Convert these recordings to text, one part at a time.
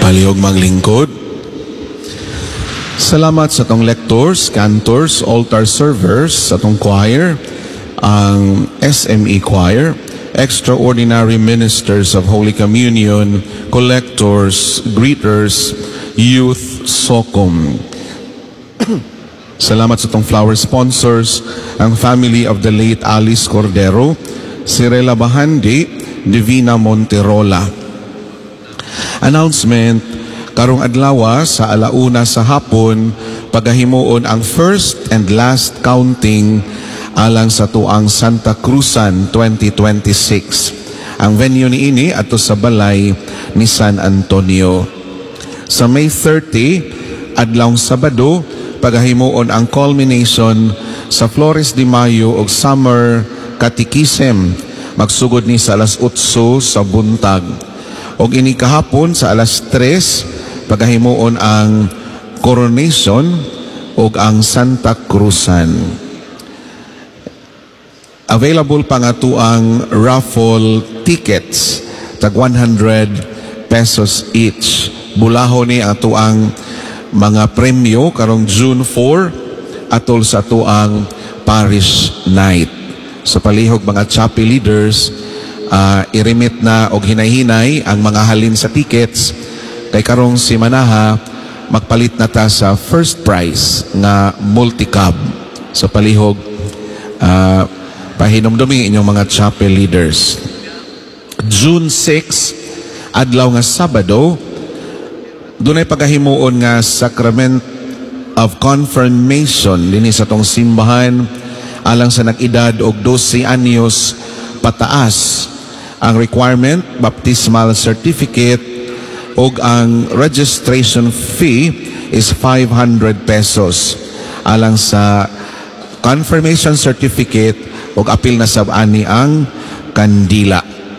Palihog maglingkod. Salamat sa tong lectors, cantors, altar servers, sa tong choir, ang SME choir, extraordinary ministers of Holy Communion, collectors, greeters, youth, SOCOM. Salamat sa tong flower sponsors, ang family of the late Alice Cordero, Cirela Bahandi, Divina Monterola. Announcement, karong adlaw sa alauna sa hapon, pagahimuon ang first and last counting alang sa tuang Santa Cruzan 2026. Ang venue ni ini ato sa balay ni San Antonio. Sa May 30, adlawng Sabado, pagahimuon ang culmination sa Flores de Mayo og Summer Catechism. Magsugod ni sa alas 8 sa buntag. Og ini kahapon sa alas 3, pagahimuon ang coronation og ang Santa Cruzan. Available pa nga ang raffle tickets, tag 100 pesos each. Bulaho ni ato ang mga premyo karong June 4 atol sa ato ang parish night. Sa palihog mga chapel leaders, i-remit na og hinay-hinay ang mga halin sa tickets kay karong si Manaha magpalit na ta sa first prize nga multi-cab. So palihog pahinomdumi inyong mga chapel leaders. June 6, adlaw nga Sabado, dunay pagahimuon nga Sacrament of Confirmation dinhi sa tong simbahan alang sa nag-edad og 12 anyos pataas. Ang requirement, baptismal certificate, og ang registration fee is 500 pesos. Alang sa confirmation certificate, og apil na sab-ani ang kandila.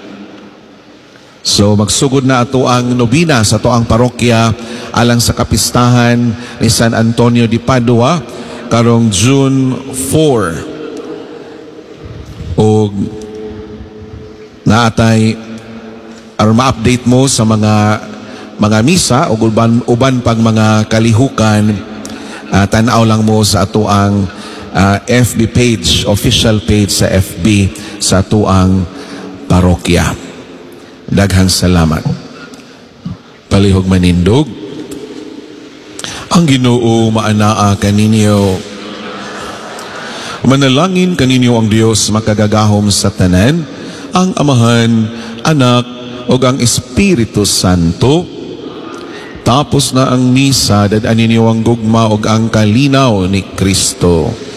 So magsugod na ato ang nobina sa ato ang parokya alang sa kapistahan ni San Antonio de Padua karong June 4. Og naatay aron ma-update mo sa mga misa o uban pag mga kalihukan, tan-aw lang mo sa ato ang FB page, official page sa FB sa ato ang parokya. Daghang salamat. Palihog manindog. Ang Ginoo maanaa kaninyo. Manalangin kaninyo ang Dios makagagahom sa tanan, ang Amahan, Anak, o ang Espiritu Santo. Tapos na ang misa, dadanin niyo ang gugma o ang kalinaw ni Kristo.